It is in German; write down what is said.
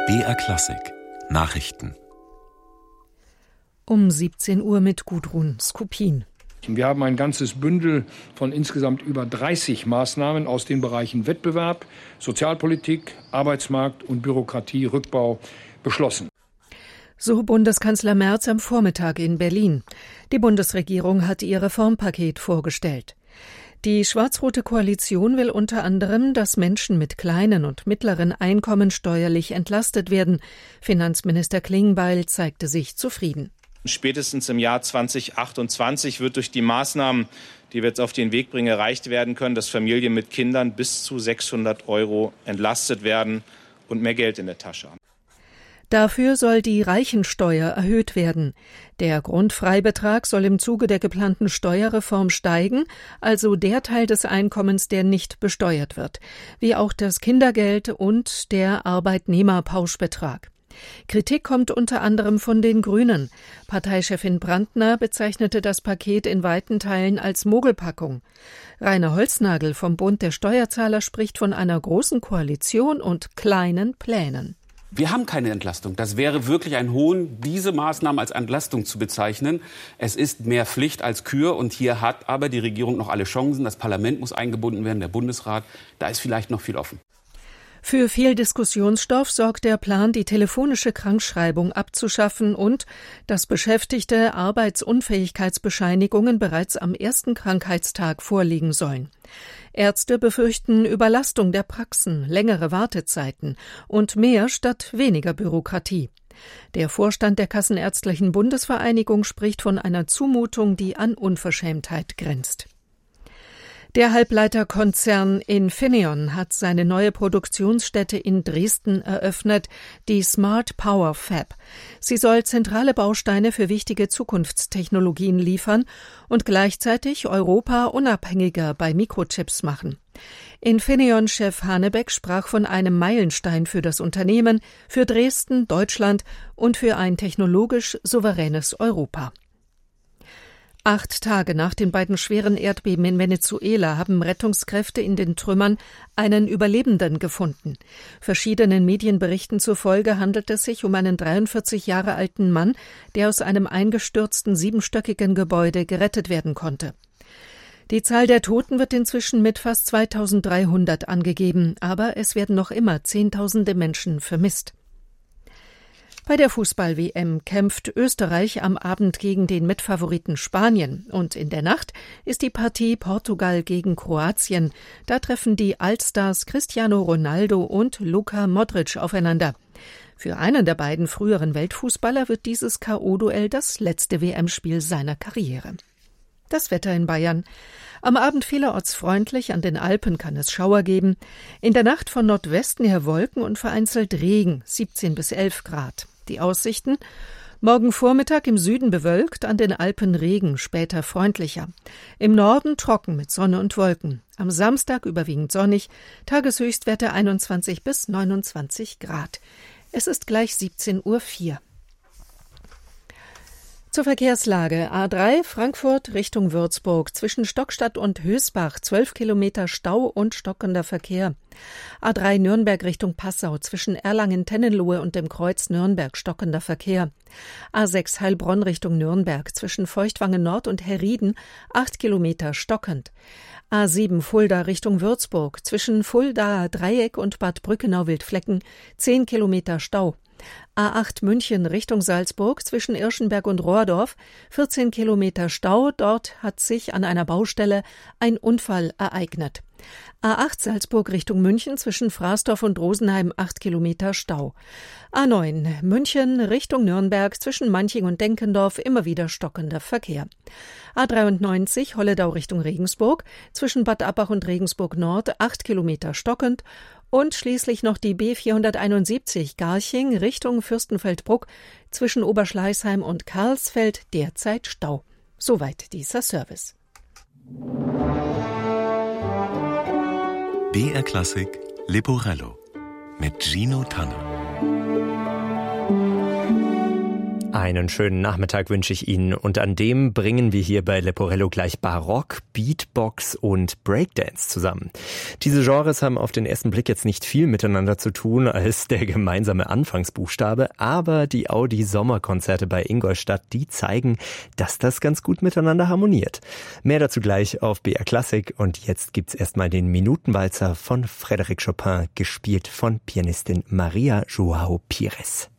BR Klassik Nachrichten. Um 17 Uhr mit Gudrun Skupin. Wir haben ein ganzes Bündel von insgesamt über 30 Maßnahmen aus den Bereichen Wettbewerb, Sozialpolitik, Arbeitsmarkt und Bürokratierückbau beschlossen. So Bundeskanzler Merz am Vormittag in Berlin. Die Bundesregierung hat ihr Reformpaket vorgestellt. Die schwarz-rote Koalition will unter anderem, dass Menschen mit kleinen und mittleren Einkommen steuerlich entlastet werden. Finanzminister Klingbeil zeigte sich zufrieden. Spätestens im Jahr 2028 wird durch die Maßnahmen, die wir jetzt auf den Weg bringen, erreicht werden können, dass Familien mit Kindern bis zu 600 € entlastet werden und mehr Geld in der Tasche haben. Dafür soll die Reichensteuer erhöht werden. Der Grundfreibetrag soll im Zuge der geplanten Steuerreform steigen, also der Teil des Einkommens, der nicht besteuert wird, wie auch das Kindergeld und der Arbeitnehmerpauschbetrag. Kritik kommt unter anderem von den Grünen. Parteichefin Brandner bezeichnete das Paket in weiten Teilen als Mogelpackung. Rainer Holznagel vom Bund der Steuerzahler spricht von einer großen Koalition und kleinen Plänen. Wir haben keine Entlastung. Das wäre wirklich ein Hohn, diese Maßnahmen als Entlastung zu bezeichnen. Es ist mehr Pflicht als Kür und hier hat aber die Regierung noch alle Chancen. Das Parlament muss eingebunden werden, der Bundesrat. Da ist vielleicht noch viel offen. Für viel Diskussionsstoff sorgt der Plan, die telefonische Krankschreibung abzuschaffen und dass Beschäftigte Arbeitsunfähigkeitsbescheinigungen bereits am ersten Krankheitstag vorlegen sollen. Ärzte befürchten Überlastung der Praxen, längere Wartezeiten und mehr statt weniger Bürokratie. Der Vorstand der Kassenärztlichen Bundesvereinigung spricht von einer Zumutung, die an Unverschämtheit grenzt. Der Halbleiterkonzern Infineon hat seine neue Produktionsstätte in Dresden eröffnet, die Smart Power Fab. Sie soll zentrale Bausteine für wichtige Zukunftstechnologien liefern und gleichzeitig Europa unabhängiger bei Mikrochips machen. Infineon-Chef Hanebeck sprach von einem Meilenstein für das Unternehmen, für Dresden, Deutschland und für ein technologisch souveränes Europa. 8 Tage nach den beiden schweren Erdbeben in Venezuela haben Rettungskräfte in den Trümmern einen Überlebenden gefunden. Verschiedenen Medienberichten zufolge handelt es sich um einen 43 Jahre alten Mann, der aus einem eingestürzten 7-stöckigen Gebäude gerettet werden konnte. Die Zahl der Toten wird inzwischen mit fast 2300 angegeben, aber es werden noch immer Zehntausende Menschen vermisst. Bei der Fußball-WM kämpft Österreich am Abend gegen den Mitfavoriten Spanien und in der Nacht ist die Partie Portugal gegen Kroatien. Da treffen die Allstars Cristiano Ronaldo und Luka Modric aufeinander. Für einen der beiden früheren Weltfußballer wird dieses K.O.-Duell das letzte WM-Spiel seiner Karriere. Das Wetter in Bayern. Am Abend vielerorts freundlich, an den Alpen kann es Schauer geben. In der Nacht von Nordwesten her Wolken und vereinzelt Regen, 17 bis 11 Grad. Die Aussichten: Morgen Vormittag im Süden bewölkt, an den Alpen Regen, später freundlicher. Im Norden trocken mit Sonne und Wolken. Am Samstag überwiegend sonnig, Tageshöchstwerte 21 bis 29 Grad. Es ist gleich 17:04 Uhr. Zur Verkehrslage: A3 Frankfurt Richtung Würzburg, zwischen Stockstadt und Hösbach 12 Kilometer Stau und stockender Verkehr. A3 Nürnberg Richtung Passau, zwischen Erlangen-Tennenlohe und dem Kreuz Nürnberg stockender Verkehr. A6 Heilbronn Richtung Nürnberg, zwischen Feuchtwangen Nord und Herrieden 8 Kilometer stockend. A7 Fulda Richtung Würzburg, zwischen Fuldaer Dreieck und Bad Brückenau-Wildflecken 10 Kilometer Stau. A8 München Richtung Salzburg, zwischen Irschenberg und Rohrdorf 14 Kilometer Stau. Dort hat sich an einer Baustelle ein Unfall ereignet. A8 Salzburg Richtung München, zwischen Fraßdorf und Rosenheim 8 Kilometer Stau. A9 München Richtung Nürnberg, zwischen Manching und Denkendorf immer wieder stockender Verkehr. A93 Holledau Richtung Regensburg, zwischen Bad Abbach und Regensburg Nord 8 Kilometer stockend. Und schließlich noch die B471 Garching Richtung Fürstenfeldbruck, zwischen Oberschleißheim und Karlsfeld derzeit Stau. Soweit dieser Service. BR Klassik Leporello mit Gino Tanner. Einen schönen Nachmittag wünsche ich Ihnen und an dem bringen wir hier bei Leporello gleich Barock, Beatbox und Breakdance zusammen. Diese Genres haben auf den ersten Blick jetzt nicht viel miteinander zu tun als der gemeinsame Anfangsbuchstabe, aber die Audi-Sommerkonzerte bei Ingolstadt, die zeigen, dass das ganz gut miteinander harmoniert. Mehr dazu gleich auf BR Klassik und jetzt gibt's erstmal den Minutenwalzer von Frédéric Chopin, gespielt von Pianistin Maria João Pires.